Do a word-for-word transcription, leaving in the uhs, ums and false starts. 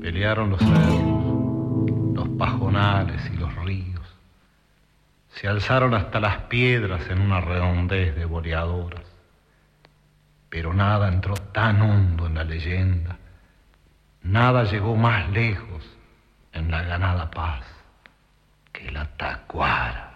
Pelearon los cerros, los pajonales y los ríos. Se alzaron hasta las piedras en una redondez de boleadoras. Pero nada entró tan hondo en la leyenda, nada llegó más lejos en la ganada paz que la tacuara.